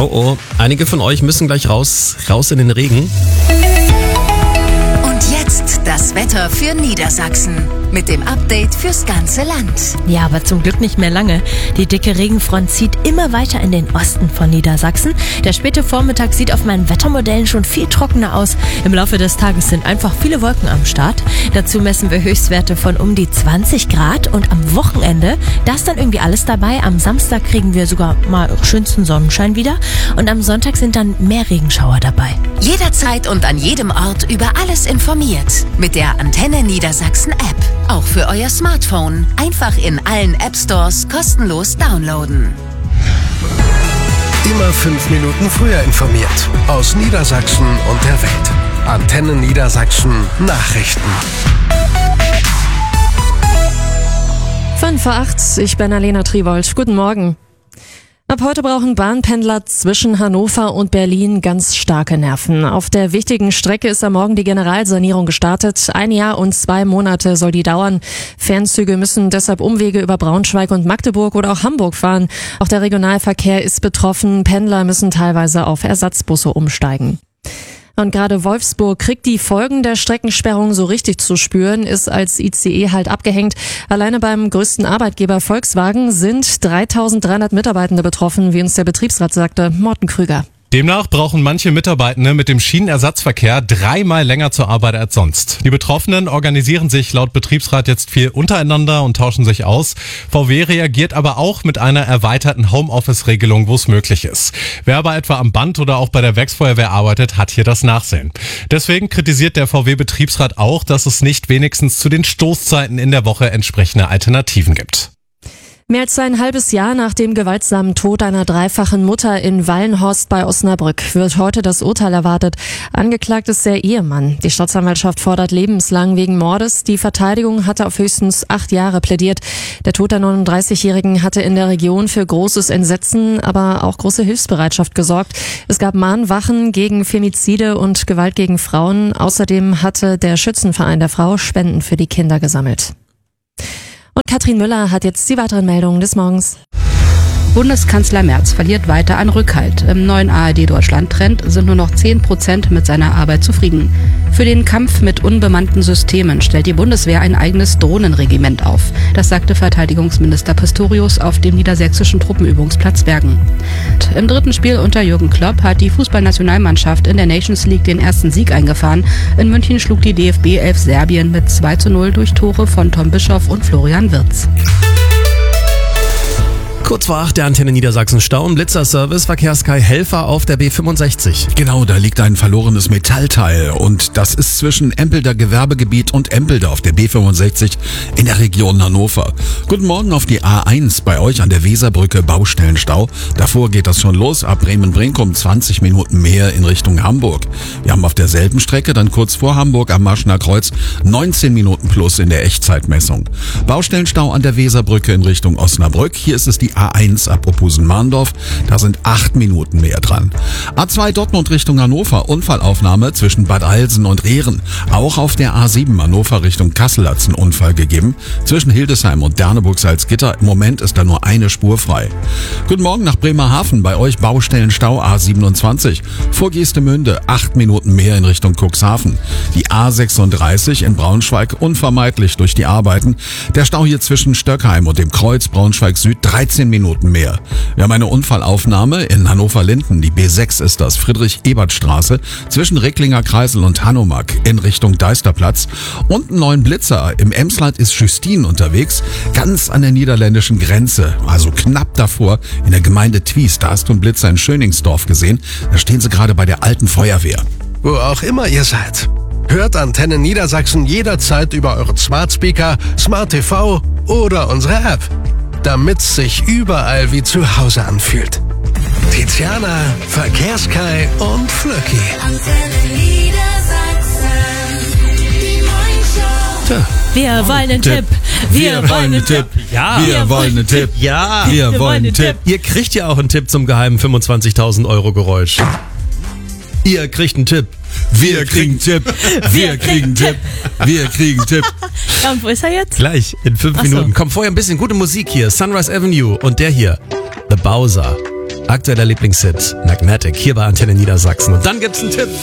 Oh, einige von euch müssen gleich raus in den Regen. Und jetzt das Wetter für Niedersachsen mit dem Update fürs ganze Land. Ja, aber zum Glück nicht mehr lange. Die dicke Regenfront zieht immer weiter in den Osten von Niedersachsen. Der späte Vormittag sieht auf meinen Wettermodellen schon viel trockener aus. Im Laufe des Tages sind einfach viele Wolken am Start. Dazu messen wir Höchstwerte von um die 20 Grad und am Wochenende, da ist dann irgendwie alles dabei. Am Samstag kriegen wir sogar mal schönsten Sonnenschein wieder und am Sonntag sind dann mehr Regenschauer dabei. Jederzeit und an jedem Ort über alles informiert. Mit der Antenne Niedersachsen App. Auch für euer Smartphone. Einfach in allen App Stores kostenlos downloaden. Immer 5 Minuten früher informiert. Aus Niedersachsen und der Welt. Antenne Niedersachsen Nachrichten. 5:08 Uhr, ich bin Alena Triwold. Guten Morgen. Ab heute brauchen Bahnpendler zwischen Hannover und Berlin ganz starke Nerven. Auf der wichtigen Strecke ist am Morgen die Generalsanierung gestartet. 1 Jahr und 2 Monate soll die dauern. Fernzüge müssen deshalb Umwege über Braunschweig und Magdeburg oder auch Hamburg fahren. Auch der Regionalverkehr ist betroffen. Pendler müssen teilweise auf Ersatzbusse umsteigen. Und gerade Wolfsburg kriegt die Folgen der Streckensperrung so richtig zu spüren, ist als ICE halt abgehängt. Alleine beim größten Arbeitgeber Volkswagen sind 3.300 Mitarbeitende betroffen, wie uns der Betriebsrat sagte. Morten Krüger. Demnach brauchen manche Mitarbeitende mit dem Schienenersatzverkehr 3-mal länger zur Arbeit als sonst. Die Betroffenen organisieren sich laut Betriebsrat jetzt viel untereinander und tauschen sich aus. VW reagiert aber auch mit einer erweiterten Homeoffice-Regelung, wo es möglich ist. Wer aber etwa am Band oder auch bei der Werksfeuerwehr arbeitet, hat hier das Nachsehen. Deswegen kritisiert der VW-Betriebsrat auch, dass es nicht wenigstens zu den Stoßzeiten in der Woche entsprechende Alternativen gibt. Mehr als ein halbes Jahr nach dem gewaltsamen Tod einer dreifachen Mutter in Wallenhorst bei Osnabrück wird heute das Urteil erwartet. Angeklagt ist der Ehemann. Die Staatsanwaltschaft fordert lebenslang wegen Mordes. Die Verteidigung hatte auf höchstens 8 Jahre plädiert. Der Tod der 39-Jährigen hatte in der Region für großes Entsetzen, aber auch große Hilfsbereitschaft gesorgt. Es gab Mahnwachen gegen Femizide und Gewalt gegen Frauen. Außerdem hatte der Schützenverein der Frau Spenden für die Kinder gesammelt. Und Katrin Müller hat jetzt die weiteren Meldungen des Morgens. Bundeskanzler Merz verliert weiter an Rückhalt. Im neuen ARD-Deutschland-Trend sind nur noch 10% mit seiner Arbeit zufrieden. Für den Kampf mit unbemannten Systemen stellt die Bundeswehr ein eigenes Drohnenregiment auf. Das sagte Verteidigungsminister Pistorius auf dem niedersächsischen Truppenübungsplatz Bergen. Im 3. Spiel unter Jürgen Klopp hat die Fußballnationalmannschaft in der Nations League den ersten Sieg eingefahren. In München schlug die DFB 11 Serbien mit 2:0 durch Tore von Tom Bischoff und Florian Wirtz. Kurz vor 8 der Antenne Niedersachsen Stau und Blitzerservice, Verkehrssky Helfer auf der B65. Genau, da liegt ein verlorenes Metallteil und das ist zwischen Empelder Gewerbegebiet und Empelde auf der B65 in der Region Hannover. Guten Morgen auf die A1 bei euch an der Weserbrücke, Baustellenstau. Davor geht das schon los, ab Bremen-Brinkum 20 Minuten mehr in Richtung Hamburg. Wir haben auf derselben Strecke dann kurz vor Hamburg am Marschner Kreuz 19 Minuten plus in der Echtzeitmessung. Baustellenstau an der Weserbrücke in Richtung Osnabrück. Hier ist es die A1 ab Opusen-Mahndorf, da sind 8 Minuten mehr dran. A2 Dortmund Richtung Hannover, Unfallaufnahme zwischen Bad Alsen und Rehren. Auch auf der A7 Hannover Richtung Kassel hat es einen Unfall gegeben. Zwischen Hildesheim und Derneburg-Salzgitter, im Moment ist da nur eine Spur frei. Guten Morgen nach Bremerhaven, bei euch Baustellenstau A27. Vor Geestemünde 8 Minuten mehr in Richtung Cuxhaven. Die A36 in Braunschweig unvermeidlich durch die Arbeiten. Der Stau hier zwischen Stöckheim und dem Kreuz Braunschweig Süd 13 Minuten mehr. Wir haben eine Unfallaufnahme in Hannover-Linden, die B6 ist das, Friedrich-Ebert-Straße, zwischen Recklinger Kreisel und Hanomag in Richtung Deisterplatz. Und einen neuen Blitzer. Im Emsland ist Justin unterwegs, ganz an der niederländischen Grenze, also knapp davor in der Gemeinde Twies. Da hast du einen Blitzer in Schöningsdorf gesehen. Da stehen sie gerade bei der alten Feuerwehr. Wo auch immer ihr seid. Hört Antenne Niedersachsen jederzeit über euren Smart Speaker, Smart TV oder unsere App, damit's sich überall wie zu Hause anfühlt. Tiziana, Verkehrssky und Flöcki. Antenne Niedersachsen, die Morningshow. Wir wollen einen Tipp. Wir wollen einen Tipp. Ja. Wir wollen einen Tipp. Ja. Wir wollen einen Tipp. Ihr kriegt ja auch einen Tipp zum geheimen 25.000 € Geräusch. Ihr kriegt einen Tipp. Wir kriegen einen Tipp. Wir kriegen einen Tipp. Wir kriegen einen Tipp. Ja, und wo ist er jetzt? Gleich, in 5 Ach so. Minuten. Kommt vorher ein bisschen gute Musik hier. Sunrise Avenue und der hier, The Bowser. Aktueller Lieblingshit, Magnetic, hier bei Antenne Niedersachsen. Und dann gibt's einen Tipp.